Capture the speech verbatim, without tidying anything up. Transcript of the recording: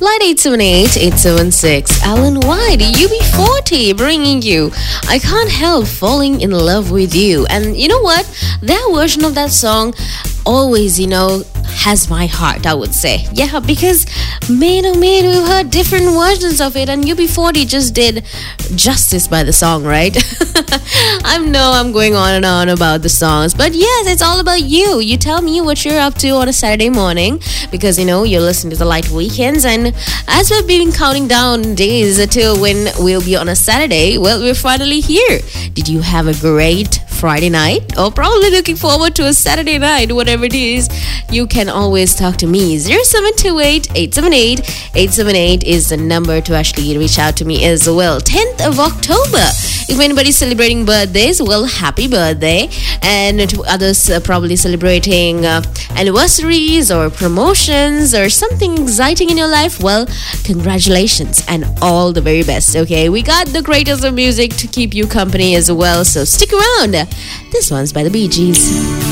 Line eight seven eight, eight seven six. Alan White, U B forty, bringing you I Can't Help Falling in Love with You. And you know what? Their version of that song always, you know, has my heart, I would say. Yeah, because man oh man, we've heard different versions of it, and U B forty just did justice by the song, right? I know I'm going on and on about the songs, but yes, it's all about you. You tell me what you're up to on a Saturday morning, because you know you're listening to the Light Weekends, and as we've been counting down days till when we'll be on a Saturday, well, we're finally here. Did you have a great Friday night, or probably looking forward to a Saturday night? Whatever it is, you can always talk to me. Zero seven two eight, eight seven eight, eight seven eight is the number to actually reach out to me as well. tenth of October. If anybody's celebrating birthdays, well, happy birthday. And to others uh, probably celebrating uh, anniversaries or promotions or something exciting in your life, well, congratulations and all the very best. Okay, we got the greatest of music to keep you company as well, so stick around. This one's by the Bee Gees.